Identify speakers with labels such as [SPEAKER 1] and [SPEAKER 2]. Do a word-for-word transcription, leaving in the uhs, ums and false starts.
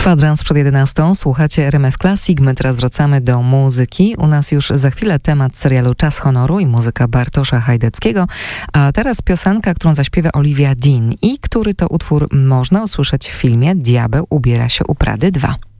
[SPEAKER 1] Kwadrans przed jedenastą, słuchacie R M F Classic. My teraz wracamy do muzyki. U nas już za chwilę temat serialu Czas honoru i muzyka Bartosza Hajdeckiego, a teraz piosenka, którą zaśpiewa Olivia Dean i który to utwór można usłyszeć w filmie Diabeł ubiera się u Prady dwa.